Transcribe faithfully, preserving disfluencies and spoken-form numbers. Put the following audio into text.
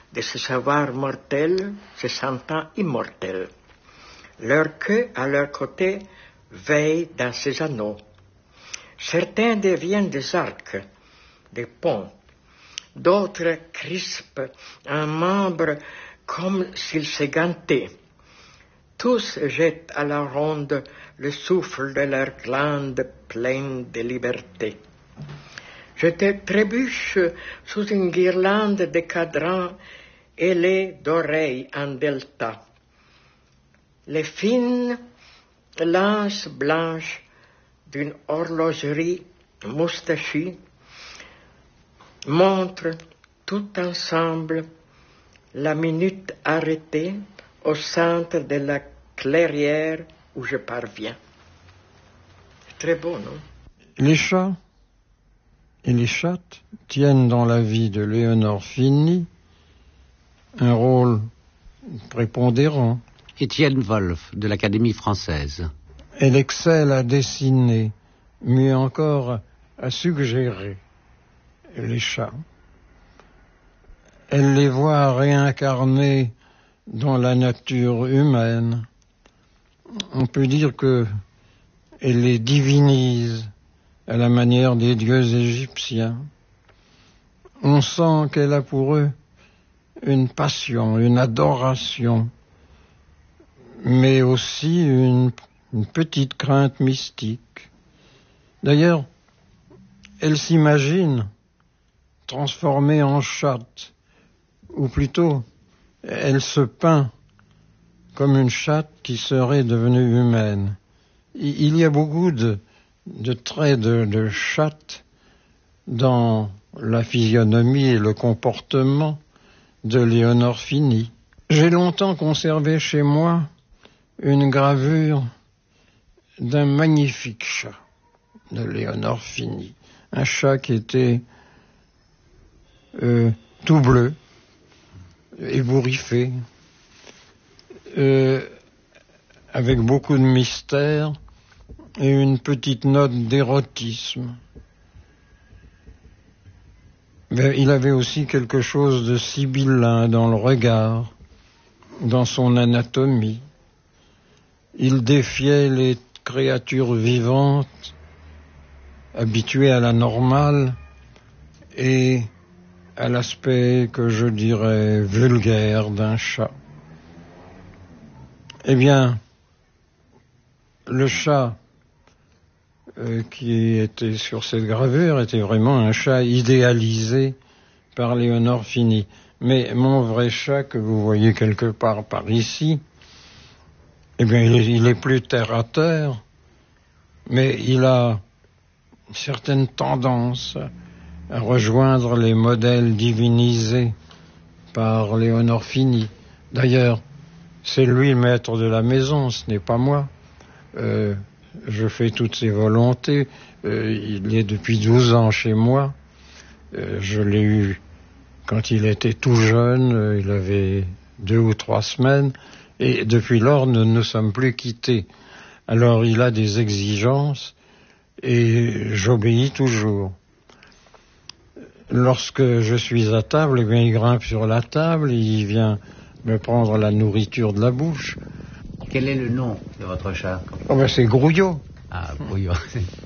de se savoir mortels, se sentant immortels. Leur queue à leur côté veille dans ses anneaux. Certains deviennent des arcs, des ponts. D'autres crispent un membre comme s'ils se gantaient. Tous jettent à la ronde le souffle de leurs glandes pleines de liberté. Je te trébuche sous une guirlande de cadrans ailés d'oreilles en delta. Les fines lances blanches d'une horlogerie moustachue montrent tout ensemble la minute arrêtée au centre de la clairière où je parviens. C'est très beau, non? Les chats et les chattes tiennent dans la vie de Léonore Fini un rôle prépondérant. Étienne Wolf, de l'Académie française. Elle excelle à dessiner, mieux encore à suggérer les chats. Elle les voit réincarnés dans la nature humaine. On peut dire que elle les divinise à la manière des dieux égyptiens. On sent qu'elle a pour eux une passion, une adoration, mais aussi une, une petite crainte mystique. D'ailleurs, elle s'imagine transformée en chatte, ou plutôt, elle se peint comme une chatte qui serait devenue humaine. Il y a beaucoup de, de traits de, de chatte dans la physionomie et le comportement de Léonore Fini. J'ai longtemps conservé chez moi une gravure d'un magnifique chat de Léonore Fini. Un chat qui était euh, tout bleu, ébouriffé, euh, avec beaucoup de mystère et une petite note d'érotisme. Mais il avait aussi quelque chose de sibyllin dans le regard, dans son anatomie. Il défiait les créatures vivantes, habituées à la normale et à l'aspect que je dirais vulgaire d'un chat. Eh bien, le chat euh, qui était sur cette gravure était vraiment un chat idéalisé par Léonore Fini. Mais mon vrai chat, que vous voyez quelque part par ici, eh bien, il est, il est plus terre à terre, mais il a une certaine tendance à rejoindre les modèles divinisés par Léonore Fini. D'ailleurs, c'est lui le maître de la maison, ce n'est pas moi. Euh, je fais toutes ses volontés. Euh, il est depuis douze ans chez moi. Euh, je l'ai eu quand il était tout jeune, euh, il avait deux ou trois semaines, et depuis lors, nous ne nous sommes plus quittés. Alors, il a des exigences, et j'obéis toujours. Lorsque je suis à table, eh bien, il grimpe sur la table, il vient me prendre la nourriture de la bouche. Quel est le nom de votre chat? Oh ben, c'est Grouillot. Ah, Grouillot.